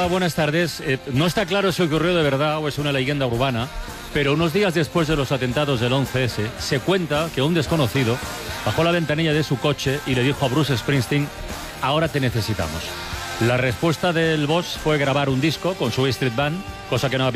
Hola, buenas tardes. No está claro si ocurrió de verdad o es una leyenda urbana, pero unos días después de los atentados del 11S, se cuenta que un desconocido bajó la ventanilla de su coche y le dijo a Bruce Springsteen: ahora te necesitamos. La respuesta del boss fue grabar un disco con su Street Band, cosa que no había